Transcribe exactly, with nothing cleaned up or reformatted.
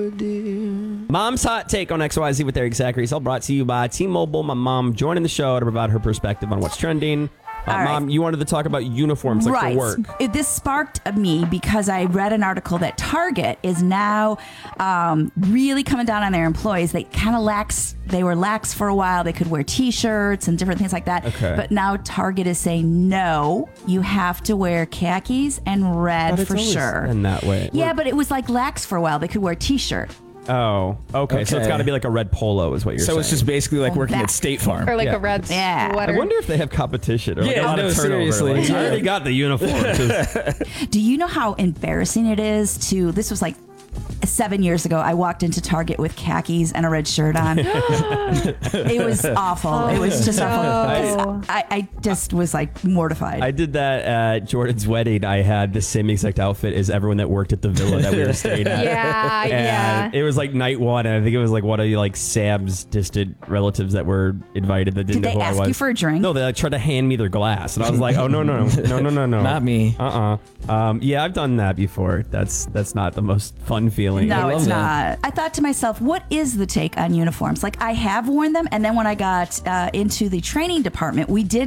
Mom's Hot Take on X Y Z with Eric Zachary. All brought to you by T-Mobile. My mom joining the show to provide her perspective on what's trending. Uh, right. Mom, you wanted to talk about uniforms, like right. for work. It, this sparked me because I read an article that Target is now um, really coming down on their employees. They kind of lax. They were lax for a while. They could wear T-shirts and different things like that. Okay. But now Target is saying, no, you have to wear khakis and red But it's for always sure. been that way. Yeah, but it was like lax for a while. They could wear T-shirt. Oh, okay. So it's Okay. got to be like a red polo is what you're So saying. it's just basically like Well, working that- at State Farm. Or like Yeah. a red Yeah. sweater. I wonder if they have competition or like Yeah, a lot no, of turnover. seriously. Like, I Yeah. already got the uniform. Just- Do you know how embarrassing it is to, this was like seven years ago, I walked into Target with khakis and a red shirt on. It was awful. It was just awful. 'Cause I, I just was like mortified. I did that at Jordan's wedding. I had the same exact outfit as everyone that worked at the villa that we were staying at. Yeah, And yeah. it was like night one, and I think it was like one of like Sam's distant relatives that were invited that didn't Did know they who I ask was. you for a drink? No, they like tried to hand me their glass, and I was like, "Oh no, no, no, no, no, no, no, Not me. Uh, uh Um, yeah, I've done that before. That's that's not the most fun feeling. No, I it's love not. I thought to myself, what is the take on uniforms? Like, I have worn them, and then when I got uh, into the training department, we did